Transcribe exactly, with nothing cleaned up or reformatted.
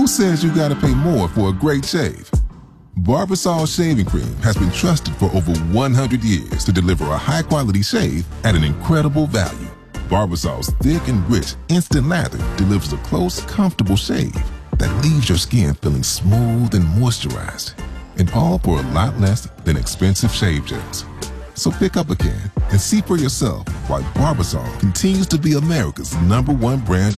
says you gotta pay more for a great shave? Barbasol Shaving Cream has been trusted for over one hundred years to deliver a high-quality shave at an incredible value. Barbasol's thick and rich instant lather delivers a close, comfortable shave that leaves your skin feeling smooth and moisturized, and all for a lot less than expensive shave gels. So pick up a can and see for yourself why Barbasol continues to be America's number one brand